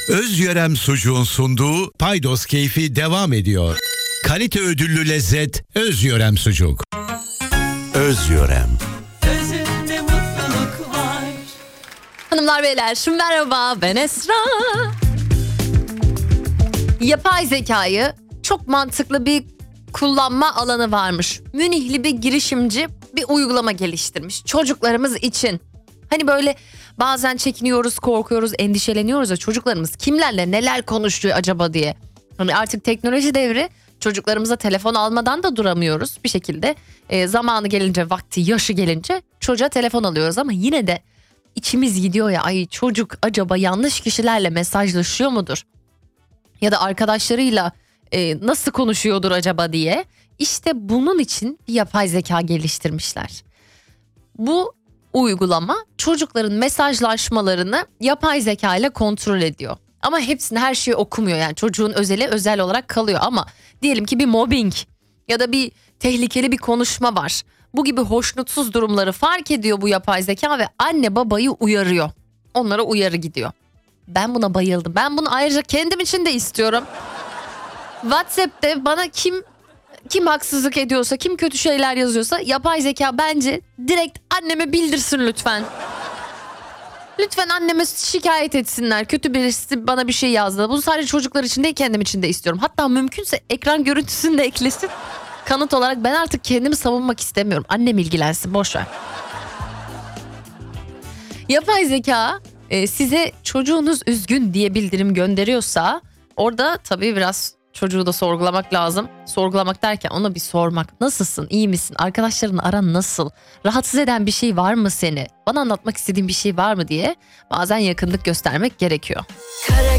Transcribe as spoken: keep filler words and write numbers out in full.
Özyörem Sucuğun sunduğu Paydos Keyfi devam ediyor. Kalite ödüllü lezzet Özyörem Sucuk. Özyörem. Özünde mutluluk var. Hanımlar beyler merhaba, ben Esra. Yapay zekayı çok mantıklı bir kullanma alanı varmış. Münihli bir girişimci bir uygulama geliştirmiş çocuklarımız için. Hani böyle bazen çekiniyoruz, korkuyoruz, endişeleniyoruz ya, çocuklarımız kimlerle neler konuşuyor acaba diye. Hani artık teknoloji devri, çocuklarımıza telefon almadan da duramıyoruz. Bir şekilde e, zamanı gelince, vakti, yaşı gelince çocuğa telefon alıyoruz ama yine de içimiz gidiyor ya, ay çocuk acaba yanlış kişilerle mesajlaşıyor mudur? Ya da arkadaşlarıyla e, nasıl konuşuyordur acaba diye. İşte bunun için bir yapay zeka geliştirmişler. Bu uygulama çocukların mesajlaşmalarını yapay zeka ile kontrol ediyor. Ama hepsini, her şeyi okumuyor, yani çocuğun özeli özel olarak kalıyor. Ama diyelim ki bir mobbing ya da bir tehlikeli bir konuşma var. Bu gibi hoşnutsuz durumları fark ediyor bu yapay zeka ve anne babayı uyarıyor. Onlara uyarı gidiyor. Ben buna bayıldım. Ben bunu ayrıca kendim için de istiyorum. WhatsApp'te bana kim kim haksızlık ediyorsa, kim kötü şeyler yazıyorsa yapay zeka bence direkt anneme bildirsin lütfen. Lütfen anneme şikayet etsinler. Kötü birisi bana bir şey yazdı. Bunu sadece çocuklar için değil, kendim için de istiyorum. Hatta mümkünse ekran görüntüsünü de eklesin. Kanıt olarak ben artık kendimi savunmak istemiyorum. Annem ilgilensin, boş ver. Yapay zeka e, size çocuğunuz üzgün diye bildirim gönderiyorsa orada tabii biraz çocuğu da sorgulamak lazım. Sorgulamak derken ona bir sormak. Nasılsın? İyi misin? Arkadaşlarınla aran nasıl? Rahatsız eden bir şey var mı seni? Bana anlatmak istediğin bir şey var mı diye bazen yakınlık göstermek gerekiyor.